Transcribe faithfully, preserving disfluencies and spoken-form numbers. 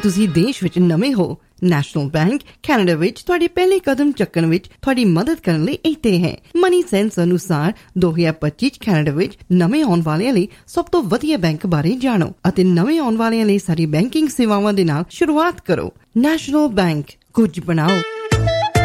ਤੁਸੀਂ ਦੇਸ਼ ਵਿੱਚ ਨਵੇਂ ਹੋ, ਨੈਸ਼ਨਲ ਬੈਂਕ ਕੈਨੇਡਾ ਵਿੱਚ ਤੁਹਾਡੇ ਪਹਿਲੇ ਕਦਮ ਚੱਕਣ ਵਿੱਚ ਤੁਹਾਡੀ ਮਦਦ ਕਰਨ ਲਈ ਇੱਥੇ ਹੈ। ਮਨੀ ਸੈਂਸ ਅਨੁਸਾਰ ਦੋ ਹਜ਼ਾਰ ਪੱਚੀ ਚ ਕੈਨੇਡਾ ਵਿੱਚ ਨਵੇਂ ਆਉਣ ਵਾਲਿਆਂ ਲਈ ਸਭ ਤੋਂ ਵਧੀਆ ਬੈਂਕ ਬਾਰੇ ਜਾਣੋ ਅਤੇ ਨਵੇਂ ਆਉਣ ਵਾਲਿਆਂ ਲਈ ਸਾਰੀ ਬੈਂਕਿੰਗ ਸੇਵਾਵਾਂ ਦੇ ਨਾਲ ਸ਼ੁਰੂਆਤ ਕਰੋ। ਨੈਸ਼ਨਲ ਬੈਂਕ, ਕੁਝ ਬਣਾਓ।